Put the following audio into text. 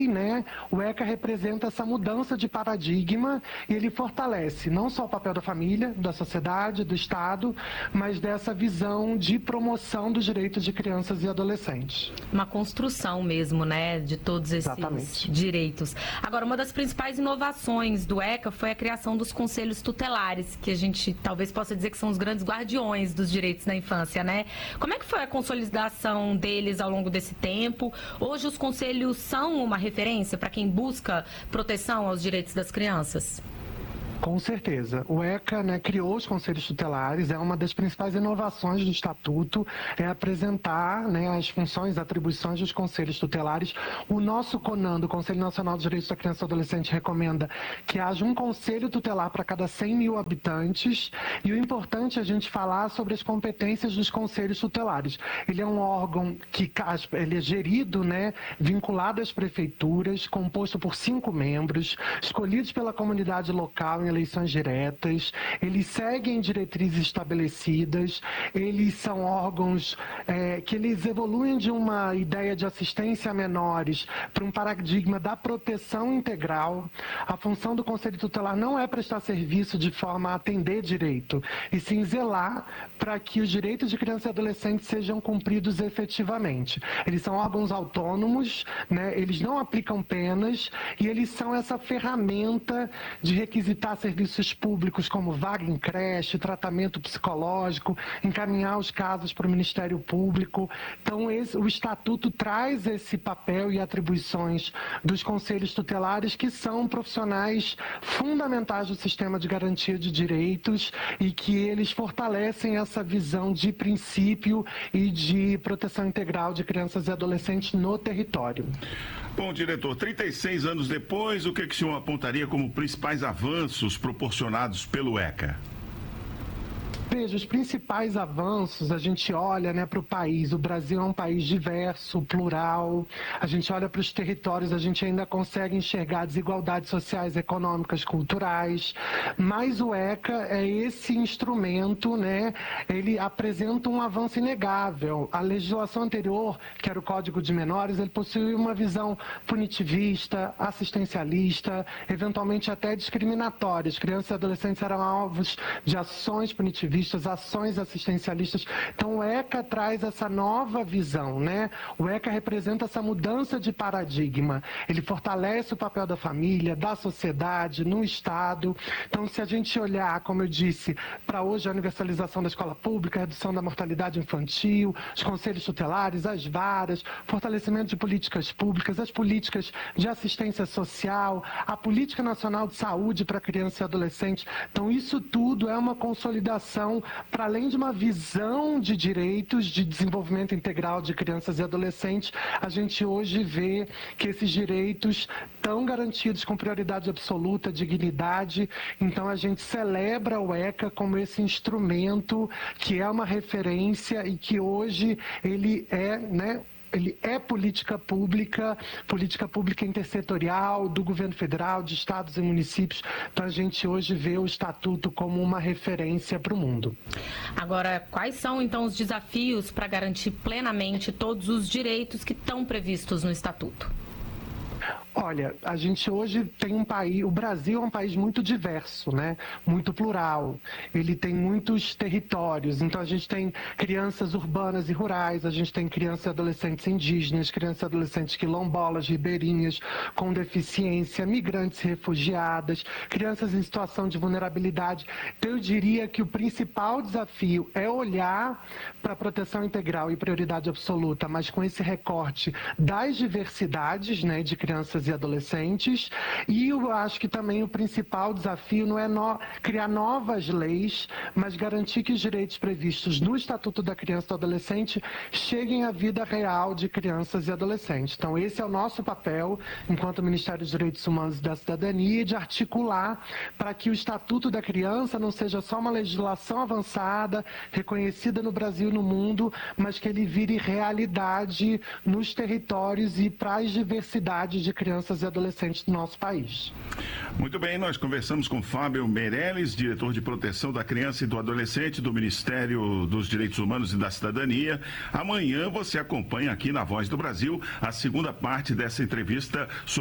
né, o ECA representa essa mudança de paradigma e ele fortalece não só o papel da família, da sociedade, do Estado, mas dessa visão de promoção dos direitos de crianças e adolescentes. Uma construção mesmo, né, de todos esses direitos. Agora, uma das principais inovações do ECA foi a criação dos conselhos tutelares, que a gente talvez possa dizer que são os grandes guardiões dos direitos na infância, né? Como é que foi a consolidação deles ao longo desse tempo? Hoje os conselhos são uma referência para quem busca proteção aos direitos das crianças? Com certeza. O ECA, né, criou os conselhos tutelares, é uma das principais inovações do Estatuto, é apresentar, né, as funções, atribuições dos conselhos tutelares. O nosso CONAN, o Conselho Nacional dos Direitos da Criança e do Adolescente, recomenda que haja um conselho tutelar para cada 100 mil habitantes, e o importante é a gente falar sobre as competências dos conselhos tutelares. Ele é um órgão que ele é gerido, né, vinculado às prefeituras, composto por 5 membros, escolhidos pela comunidade local em eleições diretas, eles seguem diretrizes estabelecidas, eles são órgãos que eles evoluem de uma ideia de assistência a menores para um paradigma da proteção integral. A função do Conselho Tutelar não é prestar serviço de forma a atender direito, e sim zelar para que os direitos de crianças e adolescentes sejam cumpridos efetivamente. Eles são órgãos autônomos, né? Eles não aplicam penas e eles são essa ferramenta de requisitar serviços públicos como vaga em creche, tratamento psicológico, encaminhar os casos para o Ministério Público. Então, o Estatuto traz esse papel e atribuições dos conselhos tutelares, que são profissionais fundamentais do sistema de garantia de direitos e que eles fortalecem essa visão de princípio e de proteção integral de crianças e adolescentes no território. Bom, diretor, 36 anos depois, o que o senhor apontaria como principais avanços proporcionados pelo ECA? Veja, os principais avanços, a gente olha, né, para o país. O Brasil é um país diverso, plural. A gente olha para os territórios, a gente ainda consegue enxergar desigualdades sociais, econômicas, culturais. Mas o ECA é esse instrumento, né? Ele apresenta um avanço inegável. A legislação anterior, que era o Código de Menores, ele possui uma visão punitivista, assistencialista, eventualmente até discriminatória. As crianças e adolescentes eram alvos de ações punitivistas, ações assistencialistas. Então o ECA traz essa nova visão, né? O ECA representa essa mudança de paradigma. Ele fortalece o papel da família, da sociedade, no Estado. Então, se a gente olhar, como eu disse, para hoje a universalização da escola pública, a redução da mortalidade infantil, os conselhos tutelares, as varas, fortalecimento de políticas públicas, as políticas de assistência social, a política nacional de saúde para criança e adolescente. Então, isso tudo é uma consolidação para além de uma visão de direitos, de desenvolvimento integral de crianças e adolescentes. A gente hoje vê que esses direitos estão garantidos com prioridade absoluta, dignidade. Então a gente celebra o ECA como esse instrumento que é uma referência e que hoje ele é, né, ele é política pública intersetorial, do governo federal, de estados e municípios. Então a gente hoje vê o Estatuto como uma referência para o mundo. Agora, quais são então os desafios para garantir plenamente todos os direitos que estão previstos no Estatuto? Olha, a gente hoje tem um país, o Brasil é um país muito diverso, né? Muito plural. Ele tem muitos territórios, então a gente tem crianças urbanas e rurais, a gente tem crianças e adolescentes indígenas, crianças e adolescentes quilombolas, ribeirinhas, com deficiência, migrantes e refugiadas, crianças em situação de vulnerabilidade. Então eu diria que o principal desafio é olhar para a proteção integral e prioridade absoluta, mas com esse recorte das diversidades, né, de crianças e adolescentes. E eu acho que também o principal desafio não é criar novas leis, mas garantir que os direitos previstos no Estatuto da Criança e do Adolescente cheguem à vida real de crianças e adolescentes. Então esse é o nosso papel enquanto Ministério dos Direitos Humanos e da Cidadania, de articular para que o Estatuto da Criança não seja só uma legislação avançada, reconhecida no Brasil e no mundo, mas que ele vire realidade nos territórios e para as diversidades de crianças crianças e adolescentes do nosso país. Muito bem, nós conversamos com Fábio Meirelles, diretor de Proteção da Criança e do Adolescente do Ministério dos Direitos Humanos e da Cidadania. Amanhã você acompanha aqui na Voz do Brasil a segunda parte dessa entrevista